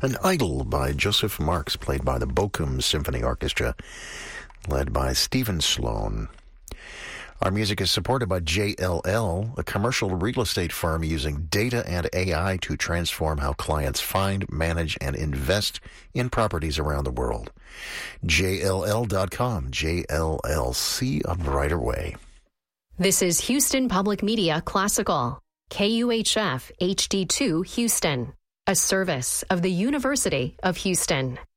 An Idol by Joseph Marx, played by the Bochum Symphony Orchestra, led by Stephen Sloan. Our music is supported by JLL, a commercial real estate firm using data and AI to transform how clients find, manage, and invest in properties around the world. JLL.com. JLL. See a brighter way. This is Houston Public Media Classical, KUHF HD2 Houston, a service of the University of Houston.